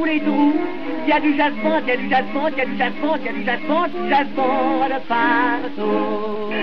Tous les trous, il y a du jasmin, il y a du jasmin, il y a du jasmin, il y a du jasmin, jasmin de partout.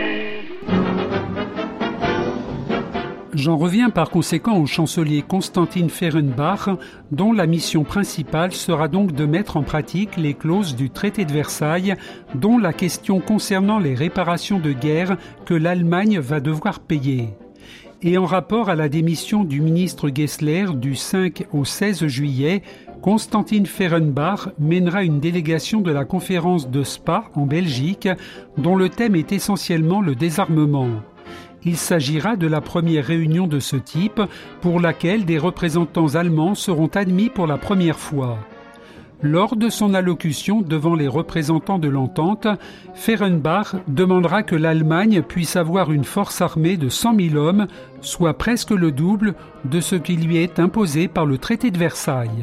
J'en reviens par conséquent au chancelier Constantin Fehrenbach, dont la mission principale sera donc de mettre en pratique les clauses du traité de Versailles, dont la question concernant les réparations de guerre que l'Allemagne va devoir payer. Et en rapport à la démission du ministre Gessler du 5 au 16 juillet, Constantin Fehrenbach mènera une délégation de la conférence de Spa en Belgique, dont le thème est essentiellement le désarmement. Il s'agira de la première réunion de ce type pour laquelle des représentants allemands seront admis pour la première fois. Lors de son allocution devant les représentants de l'entente, Fehrenbach demandera que l'Allemagne puisse avoir une force armée de 100 000 hommes, soit presque le double de ce qui lui est imposé par le traité de Versailles.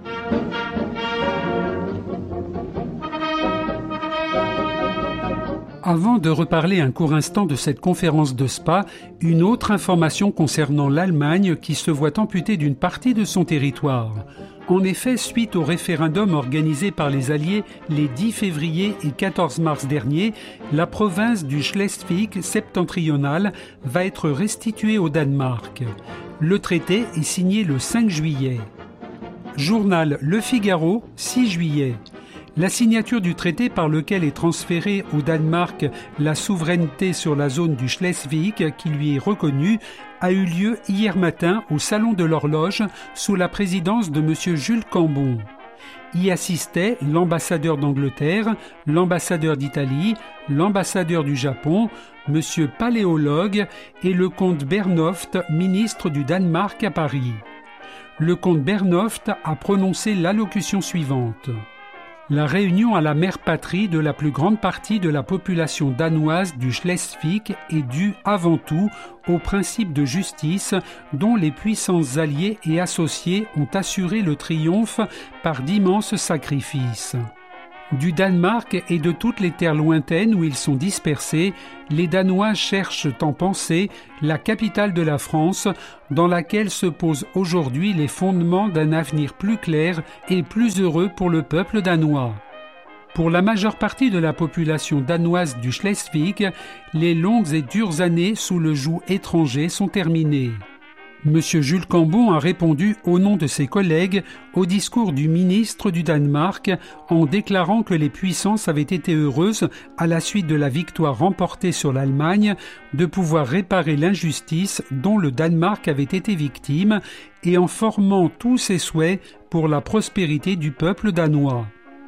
Avant de reparler un court instant de cette conférence de Spa, une autre information concernant l'Allemagne qui se voit amputée d'une partie de son territoire. En effet, suite au référendum organisé par les Alliés les 10 février et 14 mars dernier, la province du Schleswig septentrional va être restituée au Danemark. Le traité est signé le 5 juillet. Journal Le Figaro, 6 juillet. La signature du traité par lequel est transférée au Danemark la souveraineté sur la zone du Schleswig qui lui est reconnue a eu lieu hier matin au Salon de l'Horloge sous la présidence de M. Jules Cambon. Y assistaient l'ambassadeur d'Angleterre, l'ambassadeur d'Italie, l'ambassadeur du Japon, M. Paléologue et le comte Bernoft, ministre du Danemark à Paris. Le comte Bernoft a prononcé l'allocution suivante. La réunion à la mère patrie de la plus grande partie de la population danoise du Schleswig est due avant tout au principe de justice dont les puissances alliées et associées ont assuré le triomphe par d'immenses sacrifices. Du Danemark et de toutes les terres lointaines où ils sont dispersés, les Danois cherchent en pensée la capitale de la France, dans laquelle se posent aujourd'hui les fondements d'un avenir plus clair et plus heureux pour le peuple danois. Pour la majeure partie de la population danoise du Schleswig, les longues et dures années sous le joug étranger sont terminées. M. Jules Cambon a répondu au nom de ses collègues au discours du ministre du Danemark en déclarant que les puissances avaient été heureuses, à la suite de la victoire remportée sur l'Allemagne, de pouvoir réparer l'injustice dont le Danemark avait été victime et en formant tous ses souhaits pour la prospérité du peuple danois.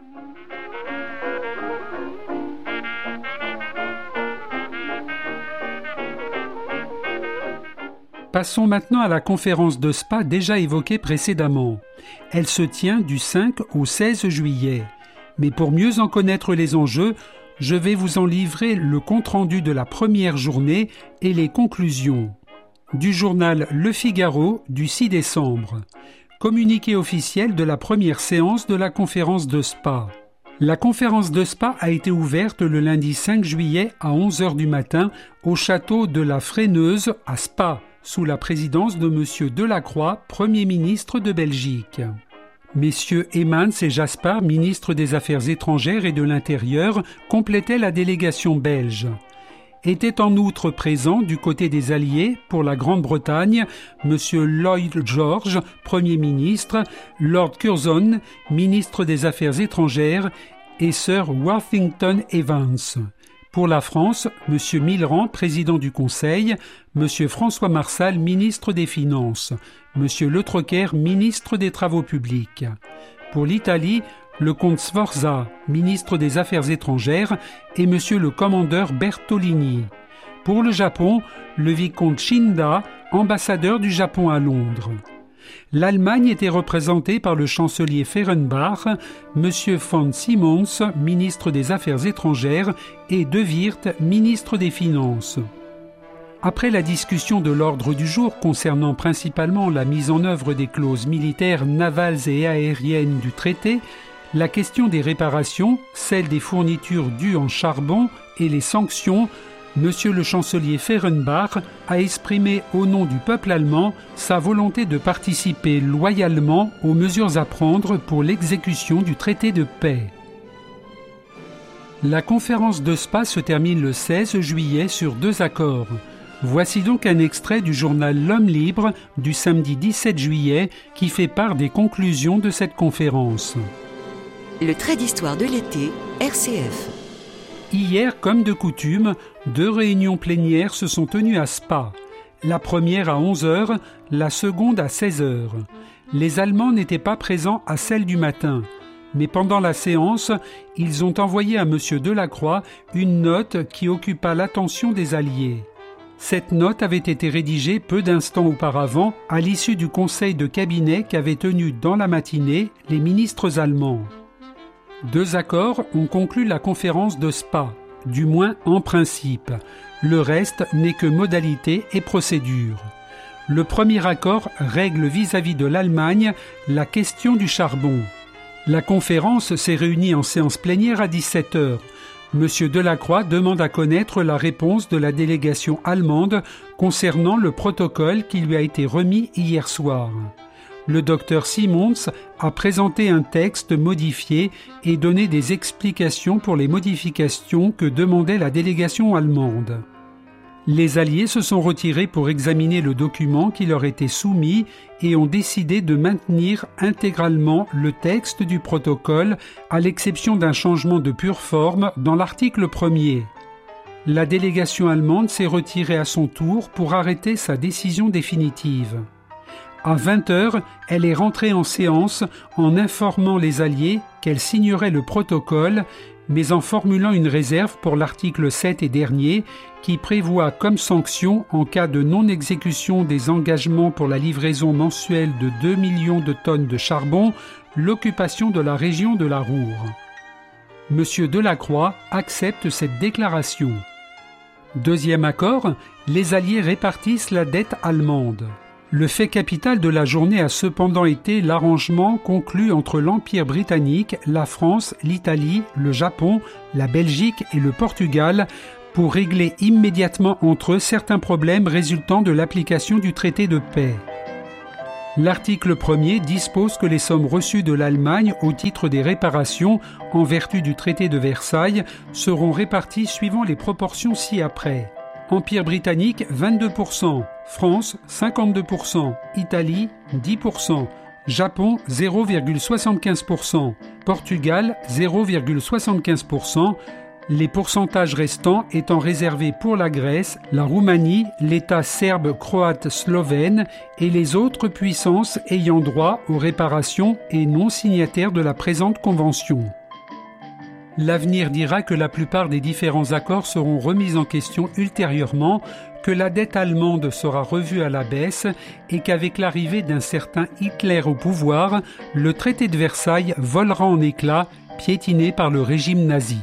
Passons maintenant à la conférence de Spa déjà évoquée précédemment. Elle se tient du 5 au 16 juillet. Mais pour mieux en connaître les enjeux, je vais vous en livrer le compte-rendu de la première journée et les conclusions. Du journal Le Figaro du 6 décembre. Communiqué officiel de la première séance de la conférence de Spa. La conférence de Spa a été ouverte le lundi 5 juillet à 11h du matin au château de la Freineuse à Spa, sous la présidence de M. Delacroix, Premier ministre de Belgique. Messieurs Heymans et Jaspar, ministres des Affaires étrangères et de l'Intérieur, complétaient la délégation belge. Étaient en outre présents du côté des Alliés, pour la Grande-Bretagne, M. Lloyd George, Premier ministre, Lord Curzon, ministre des Affaires étrangères, et Sir Worthington Evans. Pour la France, M. Millerand, président du Conseil, M. François Marsal, ministre des Finances, M. Le Troquer, ministre des Travaux publics. Pour l'Italie, le comte Sforza, ministre des Affaires étrangères, et M. le commandeur Bertolini. Pour le Japon, le vicomte Shinda, ambassadeur du Japon à Londres. L'Allemagne était représentée par le chancelier Fehrenbach, M. von Simons, ministre des Affaires étrangères, et De Wirth, ministre des Finances. Après la discussion de l'ordre du jour concernant principalement la mise en œuvre des clauses militaires, navales et aériennes du traité, la question des réparations, celle des fournitures dues en charbon et les sanctions Monsieur le chancelier Fehrenbach a exprimé au nom du peuple allemand sa volonté de participer loyalement aux mesures à prendre pour l'exécution du traité de paix. La conférence de Spa se termine le 16 juillet sur 2 accords. Voici donc un extrait du journal L'Homme libre du samedi 17 juillet qui fait part des conclusions de cette conférence. Le trait d'histoire de l'été, RCF. Hier, comme de coutume, 2 réunions plénières se sont tenues à Spa. La première à 11h, la seconde à 16h. Les Allemands n'étaient pas présents à celle du matin. Mais pendant la séance, ils ont envoyé à M. Delacroix une note qui occupa l'attention des Alliés. Cette note avait été rédigée peu d'instants auparavant à l'issue du conseil de cabinet qu'avaient tenu dans la matinée les ministres allemands. 2 accords ont conclu la conférence de Spa, du moins en principe. Le reste n'est que modalité et procédure. Le premier accord règle vis-à-vis de l'Allemagne la question du charbon. La conférence s'est réunie en séance plénière à 17h. Monsieur Delacroix demande à connaître la réponse de la délégation allemande concernant le protocole qui lui a été remis hier soir. Le docteur Simons a présenté un texte modifié et donné des explications pour les modifications que demandait la délégation allemande. Les Alliés se sont retirés pour examiner le document qui leur était soumis et ont décidé de maintenir intégralement le texte du protocole, à l'exception d'un changement de pure forme dans l'article 1er. La délégation allemande s'est retirée à son tour pour arrêter sa décision définitive. À 20h, elle est rentrée en séance en informant les Alliés qu'elle signerait le protocole, mais en formulant une réserve pour l'article 7 et dernier, qui prévoit comme sanction, en cas de non-exécution des engagements pour la livraison mensuelle de 2 millions de tonnes de charbon, l'occupation de la région de la Ruhr. M. Delacroix accepte cette déclaration. Deuxième accord, les Alliés répartissent la dette allemande. Le fait capital de la journée a cependant été l'arrangement conclu entre l'Empire britannique, la France, l'Italie, le Japon, la Belgique et le Portugal pour régler immédiatement entre eux certains problèmes résultant de l'application du traité de paix. L'article 1er dispose que les sommes reçues de l'Allemagne au titre des réparations, en vertu du traité de Versailles, seront réparties suivant les proportions ci-après. Empire britannique 22%, France 52%, Italie 10%, Japon 0,75%, Portugal 0,75%, les pourcentages restants étant réservés pour la Grèce, la Roumanie, l'État serbe, croate, slovène et les autres puissances ayant droit aux réparations et non signataires de la présente convention. L'avenir dira que la plupart des différents accords seront remis en question ultérieurement, que la dette allemande sera revue à la baisse et qu'avec l'arrivée d'un certain Hitler au pouvoir, le traité de Versailles volera en éclats, piétiné par le régime nazi.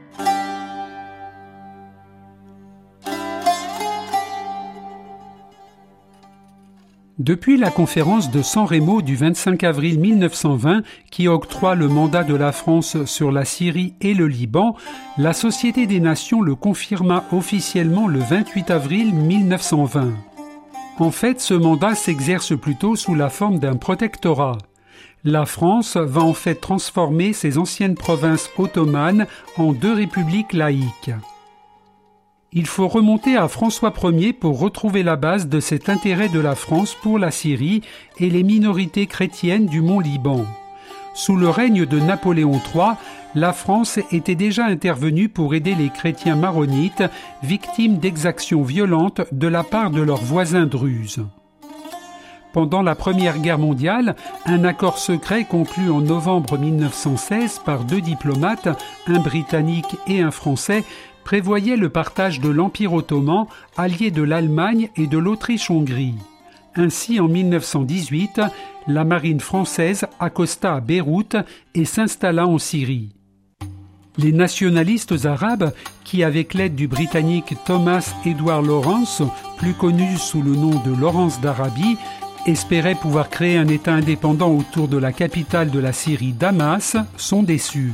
Depuis la conférence de San Remo du 25 avril 1920 qui octroie le mandat de la France sur la Syrie et le Liban, la Société des Nations le confirma officiellement le 28 avril 1920. En fait, ce mandat s'exerce plutôt sous la forme d'un protectorat. La France va en fait transformer ses anciennes provinces ottomanes en 2 républiques laïques. Il faut remonter à François Ier pour retrouver la base de cet intérêt de la France pour la Syrie et les minorités chrétiennes du Mont Liban. Sous le règne de Napoléon III, la France était déjà intervenue pour aider les chrétiens maronites, victimes d'exactions violentes de la part de leurs voisins druzes. Pendant la Première Guerre mondiale, un accord secret conclu en novembre 1916 par 2 diplomates, un Britannique et un Français, prévoyait le partage de l'Empire ottoman, allié de l'Allemagne et de l'Autriche-Hongrie. Ainsi, en 1918, la marine française accosta à Beyrouth et s'installa en Syrie. Les nationalistes arabes, qui avec l'aide du Britannique Thomas Edward Lawrence, plus connu sous le nom de Lawrence d'Arabie, espéraient pouvoir créer un État indépendant autour de la capitale de la Syrie, Damas, sont déçus.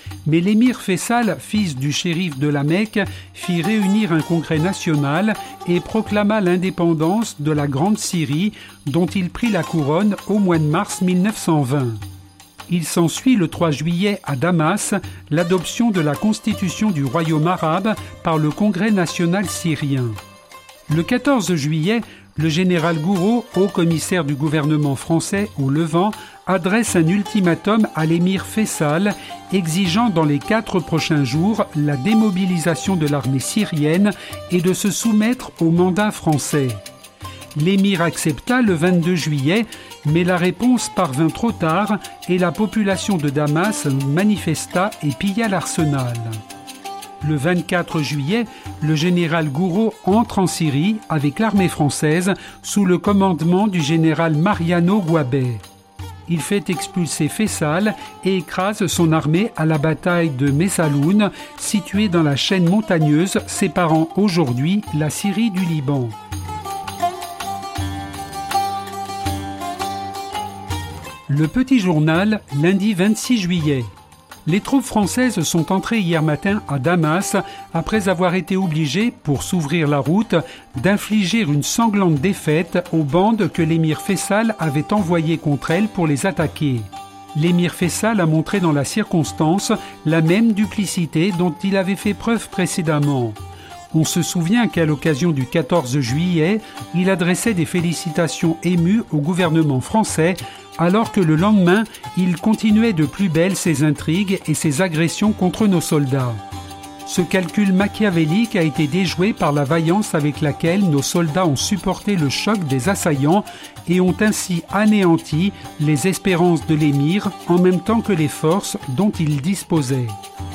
Mais l'émir Faisal, fils du shérif de la Mecque, fit réunir un congrès national et proclama l'indépendance de la Grande Syrie, dont il prit la couronne au mois de mars 1920. Il s'ensuit le 3 juillet à Damas l'adoption de la constitution du royaume arabe par le Congrès national syrien. Le 14 juillet, le général Gouraud, haut commissaire du gouvernement français au Levant, adresse un ultimatum à l'émir Faisal, exigeant dans les 4 prochains jours la démobilisation de l'armée syrienne et de se soumettre au mandat français. L'émir accepta le 22 juillet, mais la réponse parvint trop tard et la population de Damas manifesta et pilla l'arsenal. Le 24 juillet, le général Gouraud entre en Syrie avec l'armée française sous le commandement du général Mariano Guabé. Il fait expulser Faisal et écrase son armée à la bataille de Messaloun, située dans la chaîne montagneuse séparant aujourd'hui la Syrie du Liban. Le Petit Journal, lundi 26 juillet. Les troupes françaises sont entrées hier matin à Damas après avoir été obligées, pour s'ouvrir la route, d'infliger une sanglante défaite aux bandes que l'émir Faisal avait envoyées contre elles pour les attaquer. L'émir Faisal a montré dans la circonstance la même duplicité dont il avait fait preuve précédemment. On se souvient qu'à l'occasion du 14 juillet, il adressait des félicitations émues au gouvernement français, alors que le lendemain, il continuait de plus belle ses intrigues et ses agressions contre nos soldats. Ce calcul machiavélique a été déjoué par la vaillance avec laquelle nos soldats ont supporté le choc des assaillants et ont ainsi anéanti les espérances de l'émir en même temps que les forces dont il disposait.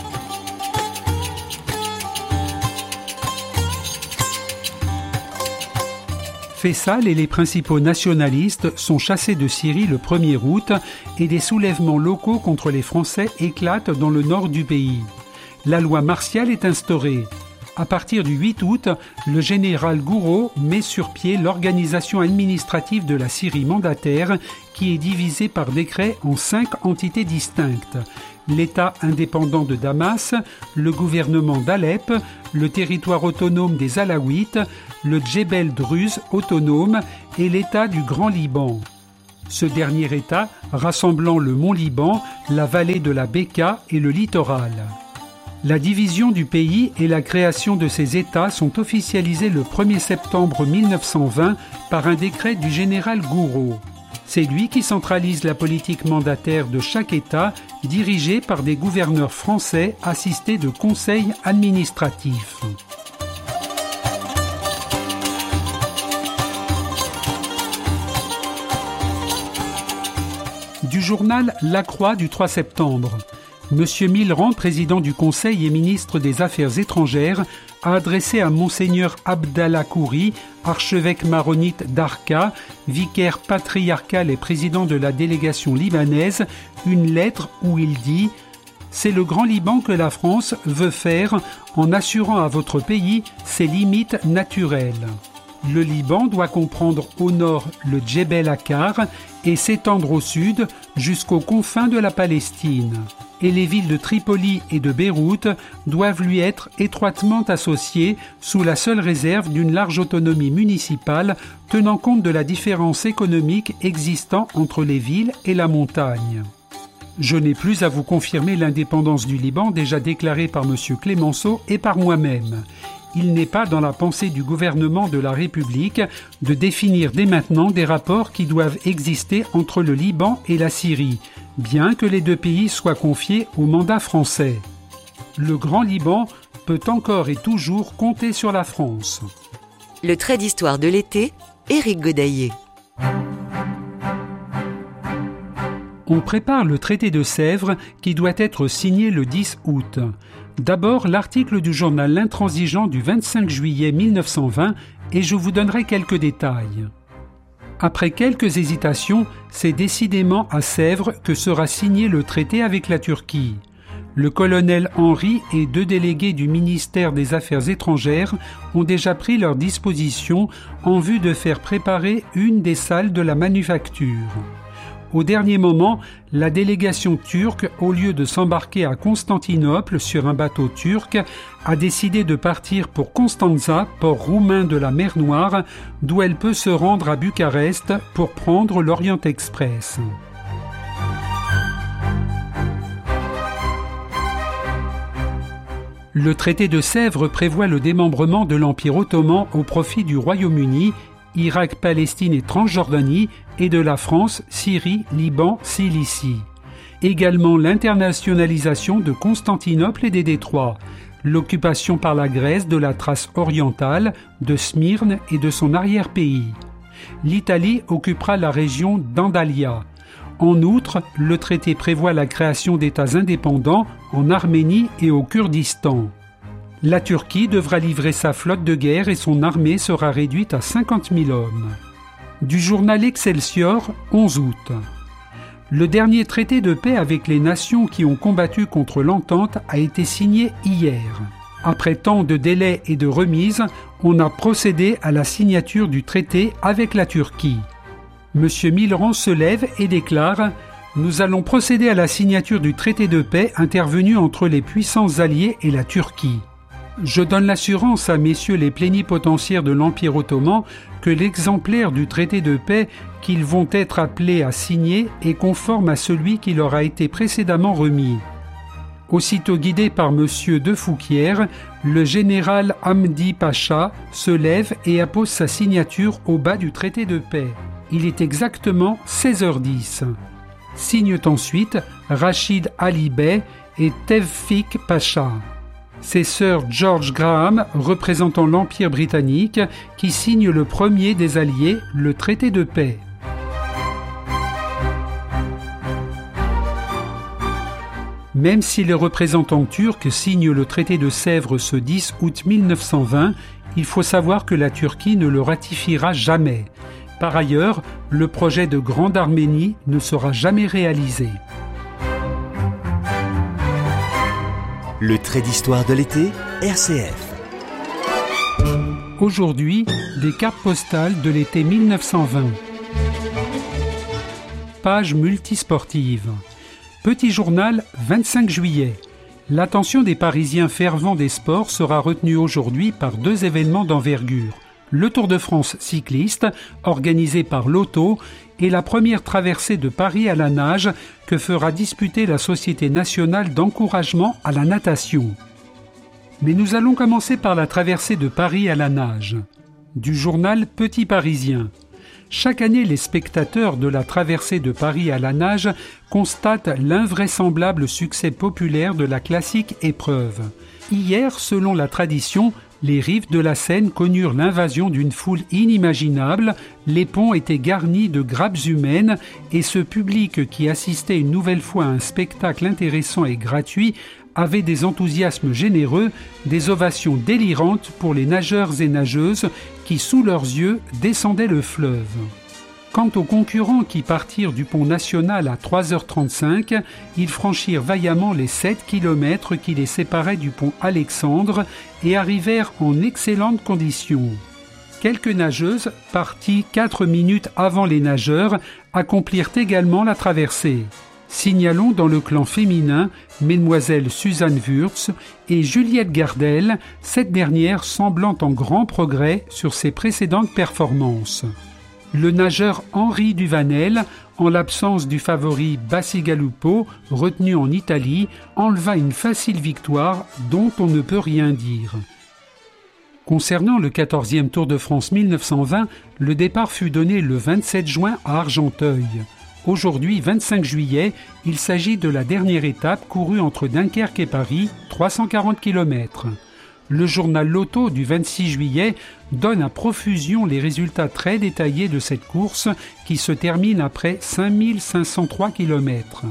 Faisal et les principaux nationalistes sont chassés de Syrie le 1er août et des soulèvements locaux contre les Français éclatent dans le nord du pays. La loi martiale est instaurée. À partir du 8 août, le général Gouraud met sur pied l'organisation administrative de la Syrie mandataire qui est divisée par décret en 5 entités distinctes. L'État indépendant de Damas, le gouvernement d'Alep, le territoire autonome des Alaouites, le Djebel Druze autonome et l'État du Grand Liban. Ce dernier État rassemblant le Mont Liban, la vallée de la Bekaa et le littoral. La division du pays et la création de ces États sont officialisées le 1er septembre 1920 par un décret du général Gouraud. C'est lui qui centralise la politique mandataire de chaque État, dirigé par des gouverneurs français assistés de conseils administratifs. Du journal La Croix du 3 septembre. Monsieur Millerand, président du Conseil et ministre des Affaires étrangères, a adressé à Monseigneur Abdallah Khoury, archevêque maronite d'Arqa, vicaire patriarcal et président de la délégation libanaise, une lettre où il dit « C'est le Grand Liban que la France veut faire en assurant à votre pays ses limites naturelles. Le Liban doit comprendre au nord le Djebel Akar et s'étendre au sud jusqu'aux confins de la Palestine. Et les villes de Tripoli et de Beyrouth doivent lui être étroitement associées sous la seule réserve d'une large autonomie municipale tenant compte de la différence économique existant entre les villes et la montagne. Je n'ai plus à vous confirmer l'indépendance du Liban déjà déclarée par M. Clémenceau et par moi-même. Il n'est pas dans la pensée du gouvernement de la République de définir dès maintenant des rapports qui doivent exister entre le Liban et la Syrie, bien que les deux pays soient confiés au mandat français. Le Grand Liban peut encore et toujours compter sur la France. Le trait d'histoire de l'été, Éric Godaillé. On prépare le traité de Sèvres qui doit être signé le 10 août. D'abord, l'article du journal L'Intransigeant du 25 juillet 1920 et je vous donnerai quelques détails. Après quelques hésitations, c'est décidément à Sèvres que sera signé le traité avec la Turquie. Le colonel Henry et 2 délégués du ministère des Affaires étrangères ont déjà pris leurs dispositions en vue de faire préparer une des salles de la manufacture. Au dernier moment, la délégation turque, au lieu de s'embarquer à Constantinople sur un bateau turc, a décidé de partir pour Constanța, port roumain de la mer Noire, d'où elle peut se rendre à Bucarest pour prendre l'Orient Express. Le traité de Sèvres prévoit le démembrement de l'Empire ottoman au profit du Royaume-Uni, Irak, Palestine et Transjordanie, et de la France, Syrie, Liban, Cilicie. Également l'internationalisation de Constantinople et des Détroits, l'occupation par la Grèce de la Thrace orientale, de Smyrne et de son arrière-pays. L'Italie occupera la région d'Andalia. En outre, le traité prévoit la création d'États indépendants en Arménie et au Kurdistan. La Turquie devra livrer sa flotte de guerre et son armée sera réduite à 50 000 hommes. Du journal Excelsior, 11 août. Le dernier traité de paix avec les nations qui ont combattu contre l'entente a été signé hier. Après tant de délais et de remises, on a procédé à la signature du traité avec la Turquie. M. Millerand se lève et déclare « Nous allons procéder à la signature du traité de paix intervenu entre les puissances alliées et la Turquie. Je donne l'assurance à messieurs les plénipotentiaires de l'Empire ottoman que l'exemplaire du traité de paix qu'ils vont être appelés à signer est conforme à celui qui leur a été précédemment remis. » Aussitôt guidé par M. de Fouquières, le général Hamdi Pacha se lève et appose sa signature au bas du traité de paix. Il est exactement 16h10. Signent ensuite Rachid Ali Bey et Tevfik Pacha. C'est Sir George Graham, représentant l'Empire britannique, qui signe le premier des alliés, le traité de paix. Même si les représentants turcs signent le traité de Sèvres ce 10 août 1920, il faut savoir que la Turquie ne le ratifiera jamais. Par ailleurs, le projet de Grande Arménie ne sera jamais réalisé. Le trait d'histoire de l'été, RCF. Aujourd'hui, des cartes postales de l'été 1920. Page multisportive. Petit journal, 25 juillet. L'attention des Parisiens fervents des sports sera retenue aujourd'hui par deux événements d'envergure. Le Tour de France cycliste, organisé par Lotto, et la première traversée de Paris à la nage que fera disputer la Société nationale d'encouragement à la natation. Mais nous allons commencer par la traversée de Paris à la nage. Du journal Petit Parisien. Chaque année, les spectateurs de la traversée de Paris à la nage constatent l'invraisemblable succès populaire de la classique épreuve. Hier, selon la tradition, les rives de la Seine connurent l'invasion d'une foule inimaginable, les ponts étaient garnis de grappes humaines et ce public qui assistait une nouvelle fois à un spectacle intéressant et gratuit avait des enthousiasmes généreux, des ovations délirantes pour les nageurs et nageuses qui, sous leurs yeux, descendaient le fleuve. Quant aux concurrents qui partirent du pont national à 3h35, ils franchirent vaillamment les 7 km qui les séparaient du pont Alexandre et arrivèrent en excellentes conditions. Quelques nageuses, parties 4 minutes avant les nageurs, accomplirent également la traversée. Signalons dans le clan féminin Mesdemoiselles Suzanne Wurtz et Juliette Gardel, cette dernière semblant en grand progrès sur ses précédentes performances. Le nageur Henri Duvanel, en l'absence du favori Bacigalupo, retenu en Italie, enleva une facile victoire dont on ne peut rien dire. Concernant le 14e Tour de France 1920, le départ fut donné le 27 juin à Argenteuil. Aujourd'hui, 25 juillet, il s'agit de la dernière étape courue entre Dunkerque et Paris, 340 km. Le journal Lotto du 26 juillet donne à profusion les résultats très détaillés de cette course qui se termine après 5503 km.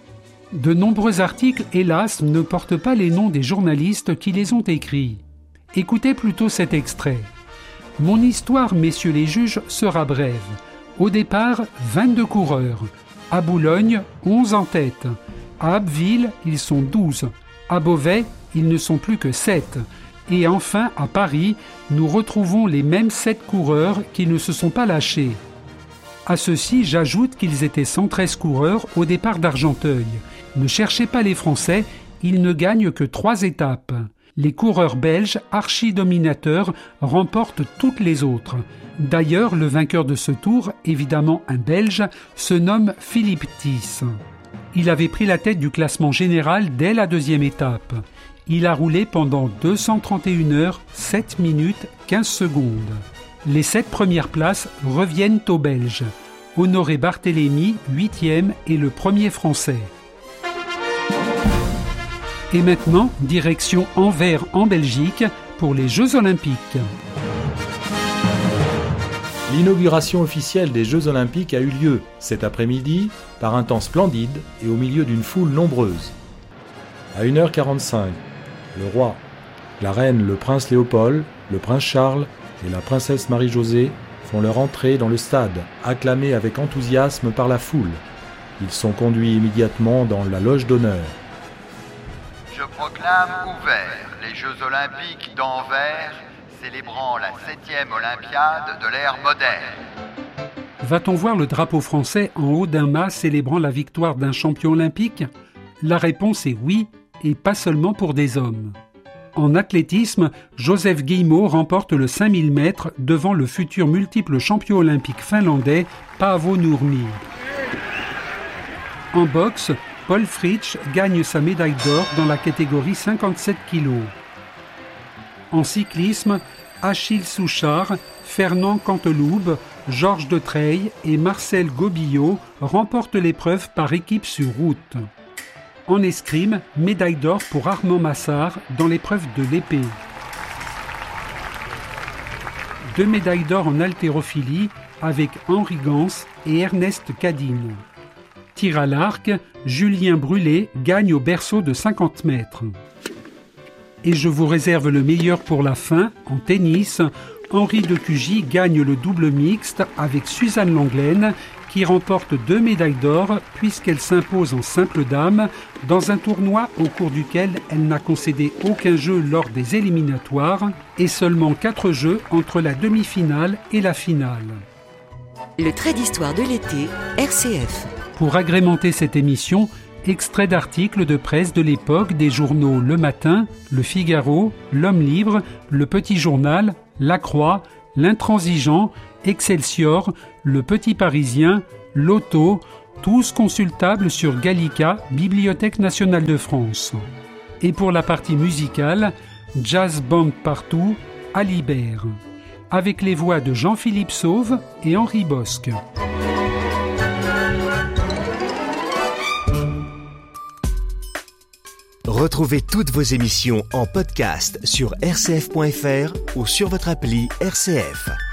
De nombreux articles, hélas, ne portent pas les noms des journalistes qui les ont écrits. Écoutez plutôt cet extrait. « Mon histoire, messieurs les juges, sera brève. Au départ, 22 coureurs. À Boulogne, 11 en tête. À Abbeville, ils sont 12. À Beauvais, ils ne sont plus que 7. Et enfin, à Paris, nous retrouvons les mêmes 7 coureurs qui ne se sont pas lâchés. À ceci, j'ajoute qu'ils étaient 113 coureurs au départ d'Argenteuil. Ne cherchez pas les Français, ils ne gagnent que 3 étapes. Les coureurs belges, archi-dominateurs, remportent toutes les autres. D'ailleurs, le vainqueur de ce tour, évidemment un Belge, se nomme Philippe Thys. Il avait pris la tête du classement général dès la 2e étape. Il a roulé pendant 231 heures, 7 minutes, 15 secondes. Les 7 premières places reviennent aux Belges. Honoré Barthélemy, 8e, est le premier Français. Et maintenant, direction Anvers en Belgique pour les Jeux Olympiques. L'inauguration officielle des Jeux Olympiques a eu lieu cet après-midi par un temps splendide et au milieu d'une foule nombreuse. À 1h45, le roi, la reine, le prince Léopold, le prince Charles et la princesse Marie-Josée font leur entrée dans le stade, acclamés avec enthousiasme par la foule. Ils sont conduits immédiatement dans la loge d'honneur. Je proclame ouverts les Jeux Olympiques d'Anvers, célébrant la 7e Olympiade de l'ère moderne. Va-t-on voir le drapeau français en haut d'un mât célébrant la victoire d'un champion olympique ? La réponse est oui, et pas seulement pour des hommes. En athlétisme, Joseph Guillemot remporte le 5000 mètres devant le futur multiple champion olympique finlandais Paavo Nurmi. En boxe, Paul Fritsch gagne sa médaille d'or dans la catégorie 57 kg. En cyclisme, Achille Souchard, Fernand Canteloube, Georges Detreil et Marcel Gobillot remportent l'épreuve par équipe sur route. En escrime, médaille d'or pour Armand Massard dans l'épreuve de l'épée. 2 médailles d'or en haltérophilie avec Henri Gans et Ernest Cadine. Tir à l'arc, Julien Brulé gagne au berceau de 50 mètres. Et je vous réserve le meilleur pour la fin, en tennis. Henri de Cugy gagne le double mixte avec Suzanne Lenglen qui remporte 2 médailles d'or puisqu'elle s'impose en simple dame dans un tournoi au cours duquel elle n'a concédé aucun jeu lors des éliminatoires et seulement 4 jeux entre la demi-finale et la finale. Le trait d'histoire de l'été, RCF. Pour agrémenter cette émission, extrait d'articles de presse de l'époque des journaux Le Matin, Le Figaro, L'Homme Libre, Le Petit Journal, La Croix, L'Intransigeant, Excelsior, Le Petit Parisien, L'Auto, tous consultables sur Gallica, Bibliothèque nationale de France. Et pour la partie musicale, Jazz Band Partout, Alibert, avec les voix de Jean-Philippe Sauve et Henri Bosque. Retrouvez toutes vos émissions en podcast sur rcf.fr ou sur votre appli RCF.